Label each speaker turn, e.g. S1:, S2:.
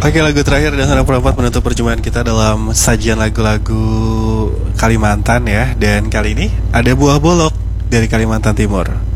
S1: Oke, lagu terakhir dan Sarang Perempat menutup perjumpaan kita dalam sajian lagu-lagu Kalimantan ya. Dan kali ini ada Buah Bolok dari Kalimantan Timur.